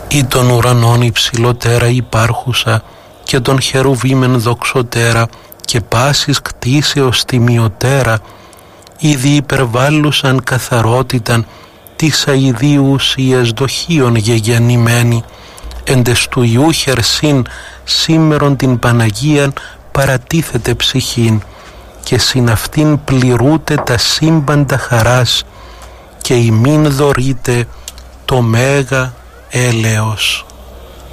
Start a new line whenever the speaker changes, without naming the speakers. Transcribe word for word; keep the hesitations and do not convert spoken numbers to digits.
ή των ουρανών υψηλότερα υπάρχουσα και των χερουβίμεν δοξωτέρα και πάσης κτίσεως τιμιωτέρα, ήδη υπερβάλλουσαν καθαρότηταν της αηδίου ουσίας δοχείων γεγεννημένη, εντες του Ιού χερσίν σήμερον την Παναγίαν παρατίθεται ψυχήν, και συν αυτήν πληρούται τα σύμπαντα χαράς, και ημίν δωρείται το μέγα έλεος.